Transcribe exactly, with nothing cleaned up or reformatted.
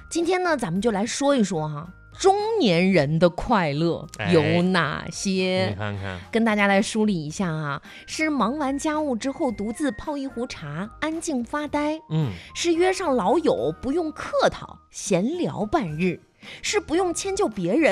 今天呢，咱们就来说一说哈，中年人的快乐有哪些？ 哎、你看看， 跟大家来梳理一下啊，是忙完家务之后独自泡一壶茶，安静发呆； 嗯， 是约上老友不用客套，闲聊半日；是不用迁就别人。